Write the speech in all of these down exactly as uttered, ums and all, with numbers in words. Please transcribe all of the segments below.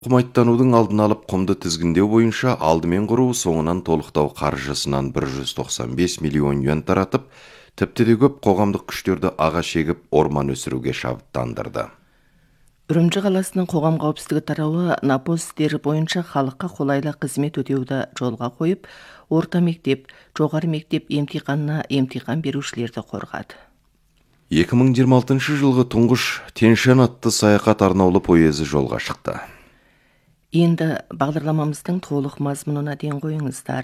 Құмайттанудың алдын алып құмды тізгіндеу бойынша алдымен құру, соңынан толықтау қаржысынан бір жүз тоқсан бес миллион юан таратып, тіпті де көп қоғамдық күштерді аға шегіп орман өсіруге шабыттандырды. Үрімжі қаласының қоғам қауіпсіздігі тарауы напоз істері бойынша халыққа қолайлы қызмет өтеуді жолға қойып, орта мектеп, жоғары мектеп емтиханына емтихан берушілерді қорғады. екі мың жиырма алтыншы жылғы тұңғыш Тянь-Шань атты саяхат арнаулы пойызы жолға шықты. Енді бағдарламамыздың толық мазмұнына ден қойыңыздар.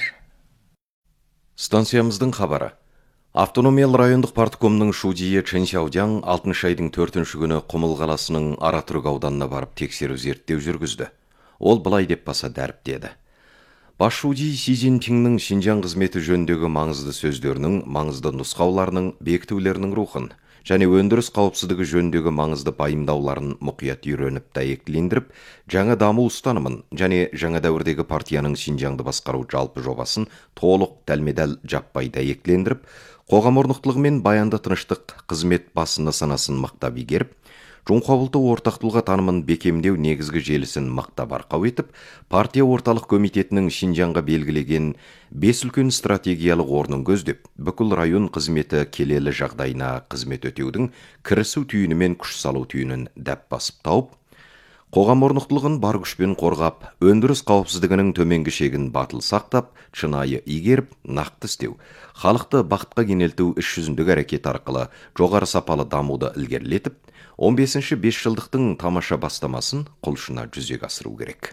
Станциямыздың хабары. Автономиялы райондық парткомның шудийі Чэн Сяодян алтыншы айдың төртінші күні Құмыл қаласының Аратүрік ауданына барып тексеру зерттеу жүргізді. Ол былай деп баса дәріптеді. Бас шуди Си Цзиньпиннің Шинжаң қызметі жөніндегі маңызды сөздерінің, маңызды нұсқауларының, бекітулерінің рухын және өндіріс қауіпсіздігі жөніндегі маңызды пайымдауларын мұқият үйреніп дәйектілендіріп, жаңа даму ұстанымын және жаңа дәуірдегі партияның Шинжаңды басқару жалпы жобасын толық дәлме-дәл жаппай дәйектілендіріп, қоғам орнықтылығы мен баянды тыныштық қызмет басына санасын мақтап игеріп, Жоңқабылты ортақ тұлға танымын бекемдеу негізгі желісін мақтап арқау етіп, партия орталық комитетінің Шинжаңға белгілеген бес үлкен стратегиялық орнын көздеп, бүкіл район қызметі келелі жағдайына қызмет өтеудің кірісу түйіні мен күш салу түйінін дәп басып тауып, қоғам орнықтылығын бар күшпен қорғап, өндіріс қауіпсіздігінің төменгі шегін батыл сақтап, шынайы игеріп, нақты істеу, халықты бақытқа кенелту іс жүзіндегі әрекет арқылы жоғары сапалы дамуды ілгерілетіп, он бесінші бесжылдықтың тамаша бастамасын құлшына жүзеге асыру керек.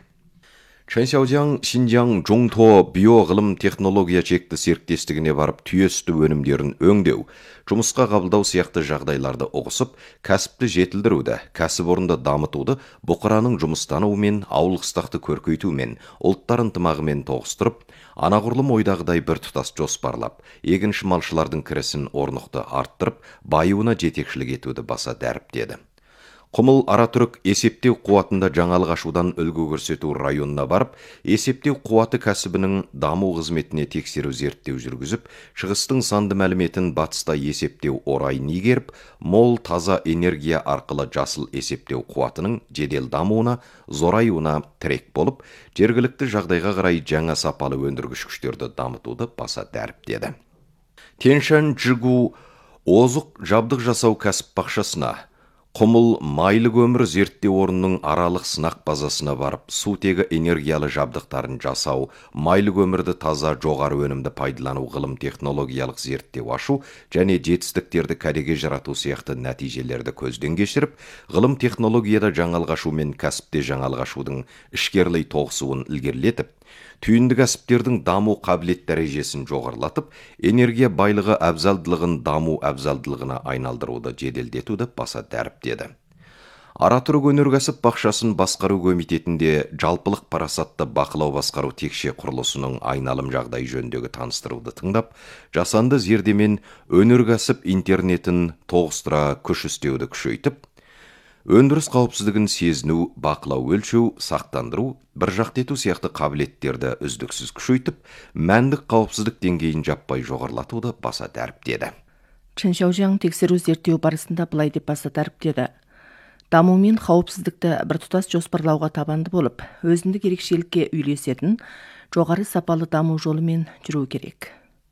Чэн Сяодян Шинжаң Жоңто биоғылым технология чекті серіктестігіне барып түйесті өнімдерін өңдеу, жұмысқа қабылдау сияқты жағдайларды ұғысып, кәсіпті жетілдіруді, кәсіпорынды дамытуды бұқараның жұмыстануымен, ауыл-қыстақты көркейтумен, ұлттар ынтымағымен тоғыстырып, анағұрлым ойдағыдай бір тұтас жоспарлап, егінші малшылардың кірісін орнықты арттырып, байуына жетекшілік етуді баса дәріптеді. Құмыл Аратүрік есептеу қуатында жаңалық ашудан үлгі көрсету районына барып, есептеу қуаты кәсібінің даму қызметіне тексеру зерттеу жүргізіп, шығыстың санды мәліметін батыста есептеу орайын игеріп, мол таза энергия арқылы жасыл есептеу қуатының жедел дамуына, зораюына тірек болып, жергілікті жағдайға қарай жаңа сапалы өндіргіш күштерді дамытуды баса дәріптеді. Тянь-Шань Чжигу озық жабдық жасау кәсіп бақшасына, Құмыл майлы көмір зерттеу орнының аралық сынақ базасына барып, сутегі энергиялы жабдықтарын жасау, майлы көмірді таза жоғары өнімді пайдалану ғылым технологиялық зерттеу ашу және жетістіктерді кәдеге жарату сияқты нәтижелерді көзден кешіріп, ғылым технологияда жаңалық ашу мен кәсіпте жаңалық ашудың ішкерлей тоғысуын ілгерілетіп, түйінді кәсіптердің даму қабілет дәрежесін жоғарылатып, энергия байлығы әбзалдылығын даму әбзалдылығына айналдыруды жеделдетуді баса дәріптеді. Аратүрік өнеркәсіп бақшасын басқару комитетінде жалпылық парасатты бақылау басқару текше құрылысының айналым жағдай жөніндегі таныстыруды тыңдап, жасанды зердемен өнеркәсіп интернетін тоғыстыра күш істеуді күшейтіп, өндіріс қауіпсіздігін сезіну, бақылау өлшеу, сақтандыру, біржақты ету сияқты қабілеттерді үздіксіз күшейтіп, мәндік қауіпсіздік деңгейін жаппай жоғарылатуды баса дәріптеді. Чэн Сяодян тексеру зерттеу барысында былай деп баса дәріптеді. Даму мен қауіпсіздікті біртұтас жоспарлауға табанды болып, өзіндік ерекшелікке үйлесетін жоғары сапалы даму жолымен жүру керек.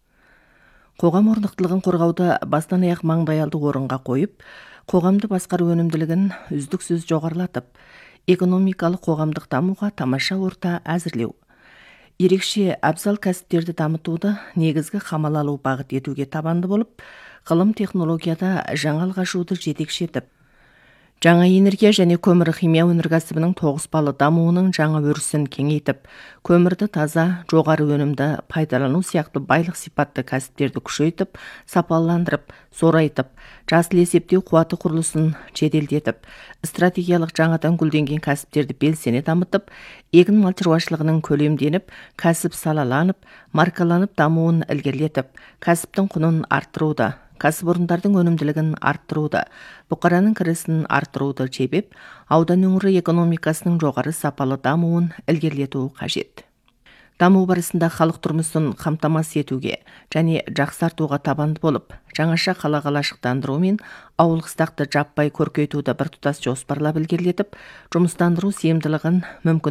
Қоғам орнықтылығын қорғауды бастан аяқ маңдайалды орынға қойып, қоғамды басқару өнімділігін үздіксіз жоғарылатып, экономикалық қоғамдық дамуға тамаша орта әзірлеу, ерекше абзал кәсіптерді дамытуды негізгі қамал алу бағыт етуге табанды болып, ғылым технологияда жаңалық ашуды жетекші етіп, жаңа энергия және көмір химия өнеркәсібінің тоғыспалы дамуының жаңа өрісін кеңейтіп, көмірді таза, жоғары өнімді пайдалану сияқты байлық сипатты кәсіптерді күшейтіп, сапаландырып, зорайтып, жасыл есептеу қуаты құрылысын жеделдетіп, стратегиялық жаңадан гүлденген кәсіптерді белсене дамытып, егін мал шаруашылығының көлемденіп, кәсіп салаланып, маркаланып дамуын ілгерілетіп, кәсіптің құнын арттыруды, кәсіпорындардың өнімділігін арттыруды, бұқараның кірісін арттыруды жебеп, аудан өңірі экономикасының жоғары сапалы дамуын ілгерілету қажет. даму барысында халық тұрмысын қамтамасыз етуге және жақсартуға табанды болып, жаңаша қала қалашықтандыру мен ауыл қыстақты жаппай көркейтуді біртұтас жоспарлап ілгерілетіп, жұмыстандыру сыйымдылығын мүмкін